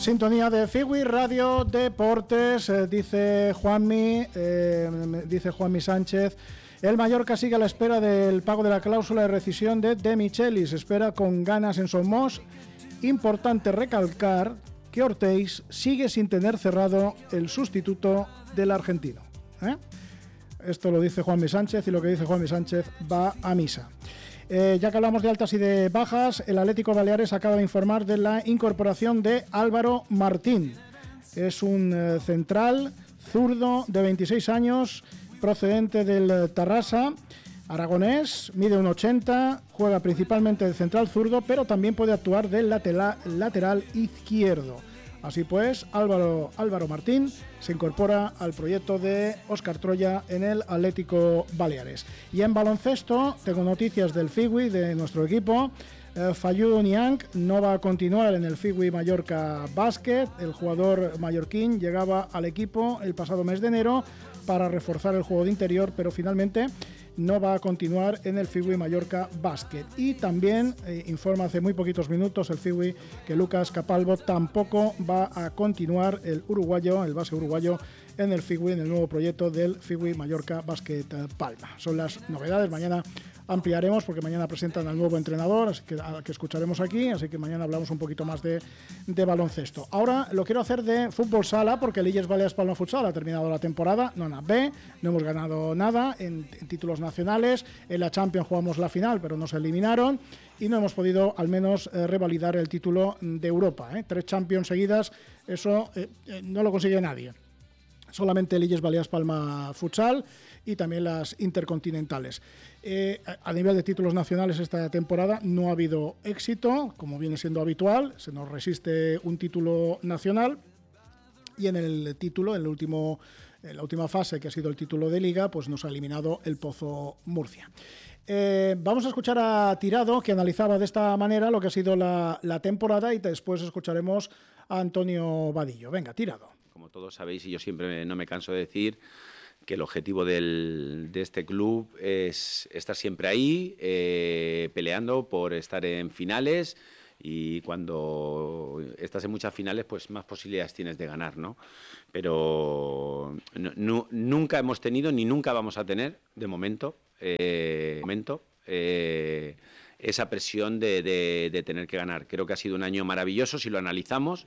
Sintonía de Figui Radio Deportes, dice Juanmi Sánchez. El Mallorca sigue a la espera del pago de la cláusula de rescisión de Michelis. Espera con ganas en Somos. Importante recalcar que Ortiz sigue sin tener cerrado el sustituto del argentino. Esto lo dice Juanmi Sánchez y lo que dice Juanmi Sánchez va a misa. Ya que hablamos de altas y de bajas, el Atlético Baleares acaba de informar de la incorporación de Álvaro Martín. Es un central zurdo de 26 años, procedente del Tarrasa, aragonés, mide 1,80, juega principalmente de central zurdo, pero también puede actuar del lateral izquierdo. Así pues, Álvaro Martín se incorpora al proyecto de Óscar Troya en el Atlético Baleares. Y en baloncesto, tengo noticias del Figui, de nuestro equipo. Fayou Niang no va a continuar en el Figui Mallorca Basket. El jugador mallorquín llegaba al equipo el pasado mes de enero para reforzar el juego de interior, pero finalmente no va a continuar en el Figui Mallorca Basket. Y también informa hace muy poquitos minutos el Figui que Lucas Capalvo tampoco va a continuar, el base uruguayo, en el Figui, en el nuevo proyecto del Figui Mallorca Basket Palma. Son las novedades. Mañana ampliaremos porque mañana presentan al nuevo entrenador, así que escucharemos aquí, así que mañana hablamos un poquito más de baloncesto. Ahora lo quiero hacer de fútbol sala porque el Illes Baleares Palma Futsal ha terminado la temporada, no en B, no hemos ganado nada en títulos nacionales, en la Champions jugamos la final pero nos eliminaron y no hemos podido al menos revalidar el título de Europa. 3 Champions seguidas, eso no lo consigue nadie. Solamente el Illes Baleares Palma Futsal y también las intercontinentales. A nivel de títulos nacionales esta temporada no ha habido éxito, como viene siendo habitual, se nos resiste un título nacional y en el título, en la última fase, que ha sido el título de Liga, pues nos ha eliminado el Pozo Murcia. Vamos a escuchar a Tirado, que analizaba de esta manera lo que ha sido la temporada, y después escucharemos a Antonio Vadillo. Venga, Tirado. Como todos sabéis, y yo siempre no me canso de decir, que el objetivo de este club es estar siempre ahí, peleando por estar en finales, y cuando estás en muchas finales, pues más posibilidades tienes de ganar, ¿no? Pero nunca hemos tenido, ni nunca vamos a tener, de momento, esa presión de tener que ganar. Creo que ha sido un año maravilloso si lo analizamos,